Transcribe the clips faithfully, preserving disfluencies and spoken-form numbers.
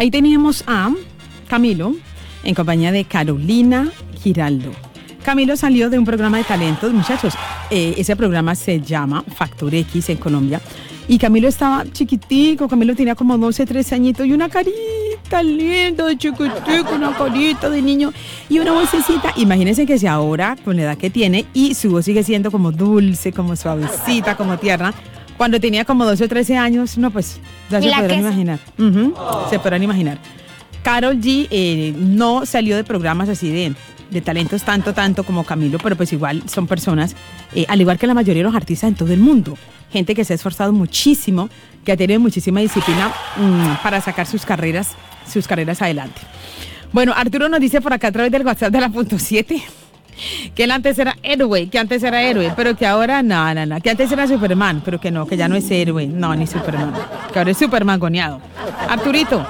Ahí teníamos a Camilo en compañía de Carolina Giraldo. Camilo salió de un programa de talentos, muchachos. Eh, ese programa se llama Factor X en Colombia. Y Camilo estaba chiquitico, Camilo tenía como doce, trece añitos y una carita linda de chiquitico, una carita de niño y una vocecita. Imagínense que si ahora, con la edad que tiene, y su voz sigue siendo como dulce, como suavecita, como tierna. Cuando tenía como doce o trece años, no, pues ya se podrán imaginar. Uh-huh, oh. Se podrán imaginar. Karol G eh, no salió de programas así de, de talentos tanto, tanto como Camilo, pero pues igual son personas, eh, al igual que la mayoría de los artistas en todo el mundo. Gente que se ha esforzado muchísimo, que ha tenido muchísima disciplina mmm, para sacar sus carreras, sus carreras adelante. Bueno, Arturo nos dice por acá a través del WhatsApp de la punto siete que él antes era héroe, que antes era héroe, pero que ahora no, no, no, que antes era Superman, pero que no, que ya no es héroe, no, ni Superman, que ahora es Superman goneado. Arturito,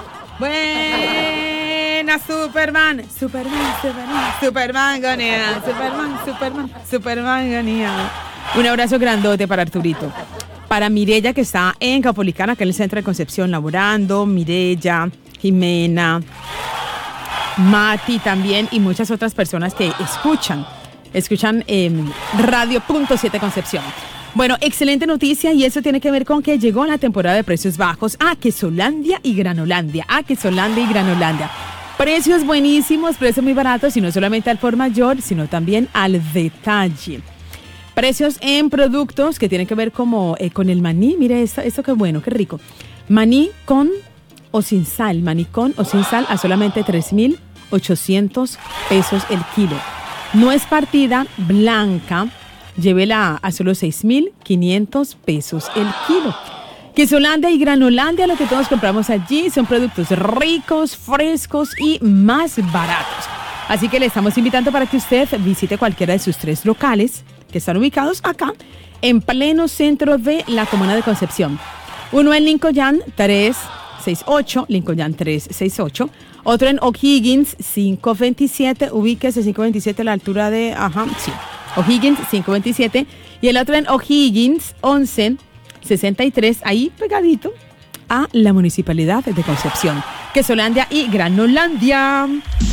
buena Superman, Superman, Superman, Superman goneado, Superman, Superman, Superman goneado. Un abrazo grandote para Arturito. Para Mirella, que está en Caupolicán, acá en el centro de Concepción, laborando. Mirella, Jimena, Mati también y muchas otras personas que escuchan, escuchan eh, Radio Punto siete Concepción. Bueno, excelente noticia y eso tiene que ver con que llegó la temporada de precios bajos a Quesolandia y Granolandia. A Quesolandia y Granolandia. Precios buenísimos, precios muy baratos y no solamente al por mayor, sino también al detalle. Precios en productos que tienen que ver como eh, con el maní. Mire esto, esto qué bueno, qué rico. Maní con o sin sal, maní con o sin sal a solamente tres mil ochocientos pesos el kilo. No es partida blanca, llévela a solo seis mil quinientos pesos el kilo. Quesolandia y Granolandia, lo que todos compramos allí son productos ricos, frescos y más baratos. Así que le estamos invitando para que usted visite cualquiera de sus tres locales que están ubicados acá, en pleno centro de la comuna de Concepción. Uno en Lincoln trescientos sesenta y ocho, Lincoln trescientos sesenta y ocho. Otro en O'Higgins quinientos veintisiete, ubíquese quinientos veintisiete a la altura de, ajá, sí, O'Higgins quinientos veintisiete. Y el otro en O'Higgins once sesenta y tres, ahí pegadito a la Municipalidad de Concepción. Quesolandia y Granolandia.